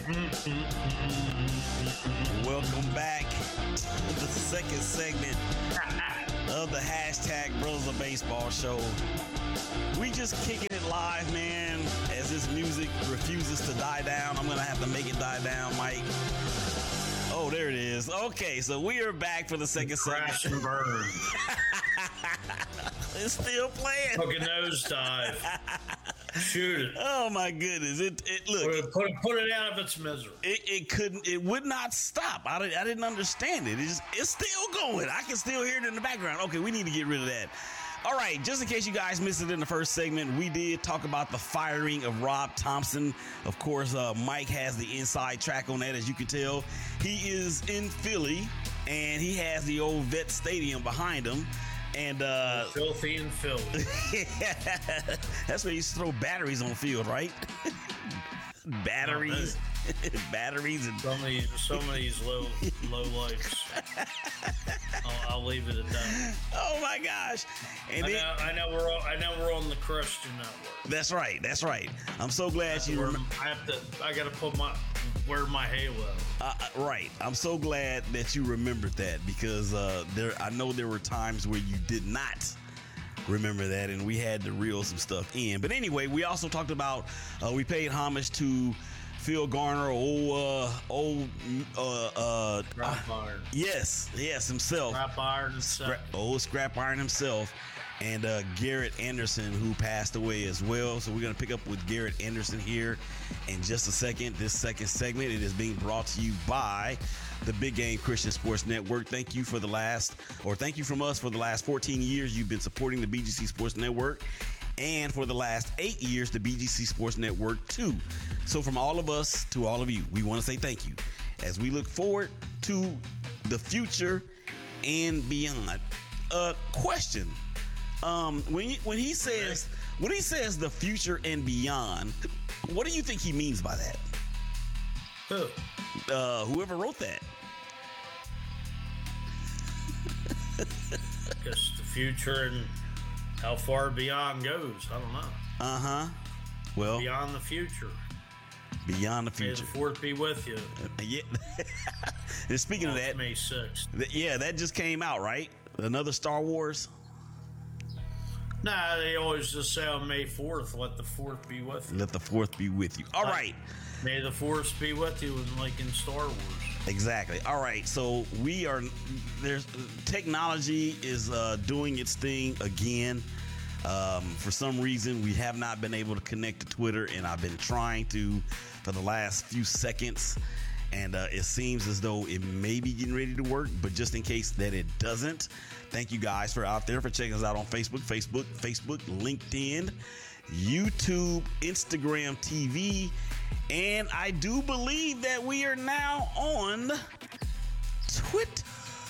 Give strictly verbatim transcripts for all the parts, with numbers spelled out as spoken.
Welcome back to the second segment of the hashtag Brothers of Baseball show. We just kicking it live, man, as this music refuses to die down. I'm going to have to make it die down, Mike. Oh, there it is. Okay, so we are back for the second segment. Crash and burn. It's still playing. Fucking nosedive. Shoot it. Oh my goodness! It it look put it put it out of its misery. It, it couldn't. It would not stop. I didn't, I didn't understand it. It's it's still going. I can still hear it in the background. Okay, we need to get rid of that. All right, just in case you guys missed it in the first segment, we did talk about the firing of Rob Thompson. Of course, uh, Mike has the inside track on that, as you can tell. He is in Philly, and he has the old Vet Stadium behind him. And uh, filthy and filthy. That's where you used to throw batteries on the field, right? Batteries, batteries, and some of these, some of these low, low lights. I'll, I'll leave it at that. Oh my gosh! And I, then, know, I know we're on, I know we're on the Christian Network. That's right. That's right. I'm so glad you. Rem- I have to. I got to put my wear my halo. Uh, right. I'm so glad that you remembered that because uh, there. I know there were times where you did not remember that, and we had to reel some stuff in. But anyway, we also talked about. Uh, we paid homage to Phil Garner, old, uh, old, uh, uh, Scrap Iron. Yes, yes, himself. Scrap Iron himself. Scrap, old Scrap Iron himself. And uh, Garrett Anderson, who passed away as well. So we're going to pick up with Garrett Anderson here in just a second. This second segment, it is being brought to you by the Big Game Christian Sports Network. Thank you for the last, or thank you from us for the last fourteen years. You've been supporting the B G C Sports Network. And for the last eight years, the B G C Sports Network too. So from all of us to all of you, we want to say thank you as we look forward to the future and beyond. Uh, question. Um, when he, when he says when he says the future and beyond, what do you think he means by that? Who? Uh, whoever wrote that. Just the future and how far beyond goes. I don't know. Uh huh. Well, beyond the future. Beyond the future. May the fourth be with you. Uh, yeah. And speaking well, of that, May sixth. Th- yeah, that just came out, right? Another Star Wars. Nah, they always just say on May fourth, let the fourth be with you. Let the fourth be with you. All like, right. May the force be with you, and like in Star Wars. Exactly. All right. So we are, there's, technology is uh, doing its thing again. Um, for some reason, we have not been able to connect to Twitter, and I've been trying to for the last few seconds. And uh, it seems as though it may be getting ready to work, but just in case that it doesn't, thank you guys for out there for checking us out on Facebook, Facebook, Facebook, LinkedIn, YouTube, Instagram T V, and I do believe that we are now on Twitter.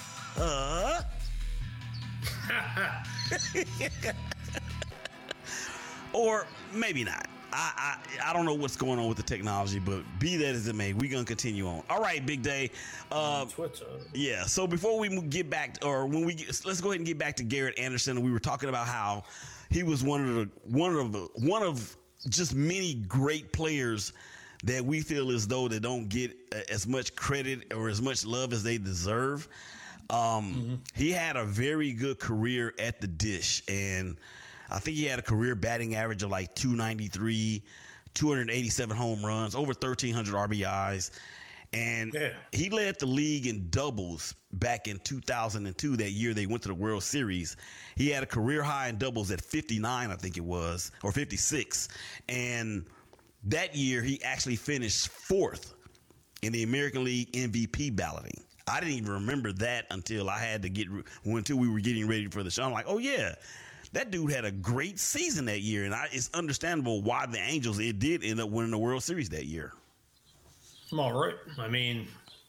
Or maybe not. I, I I don't know what's going on with the technology, but be that as it may, we're going to continue on. All right, Big Day. Uh, Twitter. Yeah, so before we get back, to, or when we get, let's go ahead and get back to Garrett Anderson. We were talking about how he was one of the one of the one of just many great players that we feel as though they don't get as much credit or as much love as they deserve. Um, mm-hmm. He had a very good career at the dish, and I think he had a career batting average of like two ninety-three, two eighty-seven home runs, over thirteen hundred R B Is. And yeah. he led the league in doubles back in two thousand two, that year they went to the World Series. He had a career high in doubles at fifty-nine, I think it was, or fifty-six. And that year he actually finished fourth in the American League M V P balloting. I didn't even remember that until I had to get, until we were getting ready for the show. I'm like, oh yeah. That dude had a great season that year, and I, it's understandable why the Angels, it did end up winning the World Series that year. I'm all right. I mean,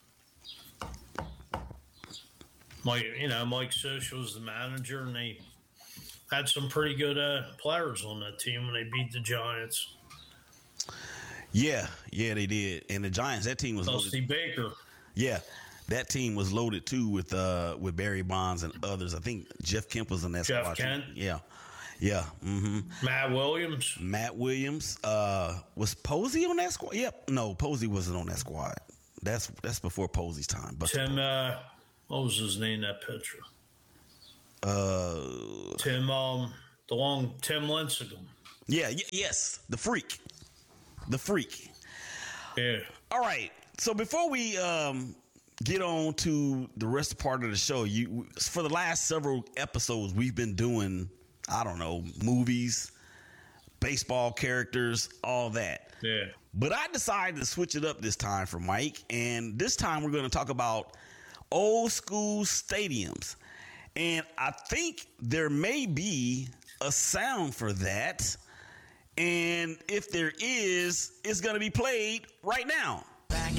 Mike, you know, Mike Social was the manager, and they had some pretty good uh, players on that team when they beat the Giants. Yeah, yeah, they did. And the Giants, that team was Dusty loaded. Baker. Yeah. That team was loaded too with uh with Barry Bonds and others. I think Jeff Kemp was in that Jeff squad. Kent. Yeah. Yeah. Mm-hmm. Matt Williams. Matt Williams. Uh, was Posey on that squad? Yep. No, Posey wasn't on that squad. That's that's before Posey's time. But Tim, uh, what was his name, that pitcher? Uh, Tim, um, the long Tim Lincecum. Yeah, y- yes, the freak. The freak. Yeah. All right. So before we um, get on to the rest of part of the show, you for the last several episodes we've been doing, I don't know, movies, baseball characters, all that. Yeah. But I decided to switch it up this time for Mike, and this time we're going to talk about old school stadiums. And I think there may be a sound for that. And if there is, it's going to be played right now.